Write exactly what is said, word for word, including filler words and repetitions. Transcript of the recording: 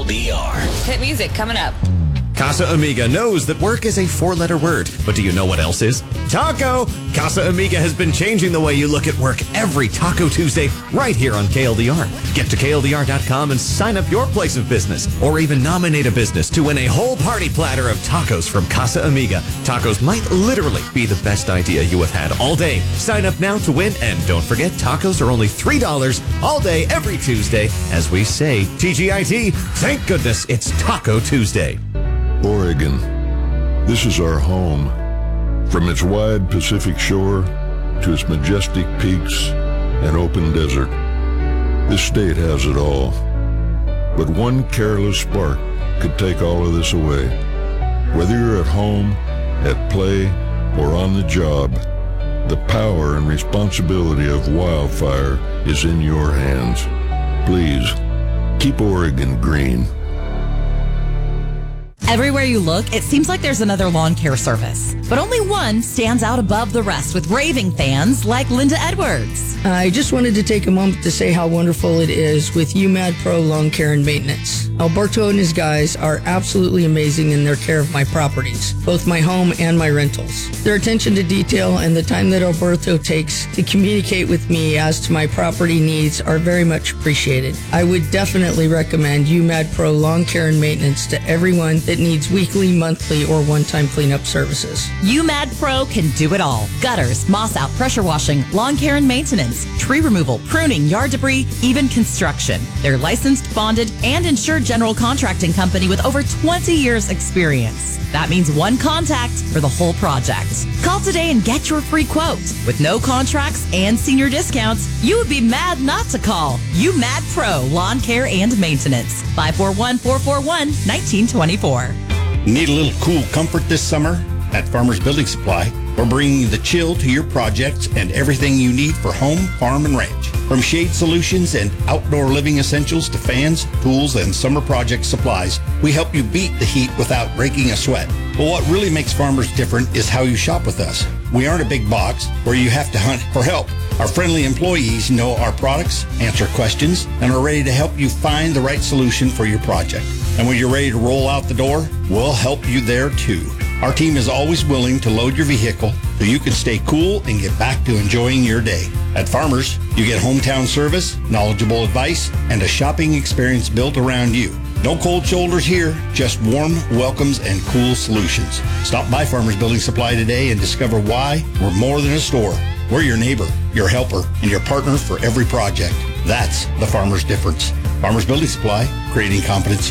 D R. Hit music coming up. Casa Amiga knows that work is a four-letter word, but do you know what else is? Taco! Casa Amiga has been changing the way you look at work every Taco Tuesday right here on K L D R. Get to K L D R dot com and sign up your place of business, or even nominate a business to win a whole party platter of tacos from Casa Amiga. Tacos might literally be the best idea you have had all day. Sign up now to win, and don't forget, tacos are only three dollars all day, every Tuesday. As we say, T G I T, thank goodness it's Taco Tuesday. Oregon. This is our home. From its wide Pacific shore to its majestic peaks and open desert, this state has it all. But one careless spark could take all of this away. Whether you're at home, at play, or on the job, the power and responsibility of wildfire is in your hands. Please, keep Oregon green. Everywhere you look, it seems like there's another lawn care service. But only one stands out above the rest with raving fans like Linda Edwards. I just wanted to take a moment to say how wonderful it is with U M A D Pro Lawn Care and Maintenance. Alberto and his guys are absolutely amazing in their care of my properties, both my home and my rentals. Their attention to detail and the time that Alberto takes to communicate with me as to my property needs are very much appreciated. I would definitely recommend U M A D Pro Lawn Care and Maintenance to everyone that needs weekly, monthly, or one-time cleanup services. U M A D Pro can do it all. Gutters, moss out, pressure washing, lawn care and maintenance, tree removal, pruning, yard debris, even construction. They're licensed, bonded, and insured general contracting company with over twenty years experience. That means one contact for the whole project. Call today and get your free quote. With no contracts and senior discounts, you would be mad not to call U M A D Pro Lawn Care and Maintenance. five four one, four four one, one nine two four. Need a little cool comfort this summer? At Farmers Building Supply, we're bringing the chill to your projects and everything you need for home, farm, and ranch. From shade solutions and outdoor living essentials to fans, tools, and summer project supplies, we help you beat the heat without breaking a sweat. But what really makes Farmers different is how you shop with us. We aren't a big box where you have to hunt for help. Our friendly employees know our products, answer questions, and are ready to help you find the right solution for your project. And when you're ready to roll out the door, we'll help you there too. Our team is always willing to load your vehicle so you can stay cool and get back to enjoying your day. At Farmers, you get hometown service, knowledgeable advice, and a shopping experience built around you. No cold shoulders here, just warm welcomes and cool solutions. Stop by Farmers Building Supply today and discover why we're more than a store. We're your neighbor, your helper, and your partner for every project. That's the Farmers difference. Farmers Building Supply, creating confidence.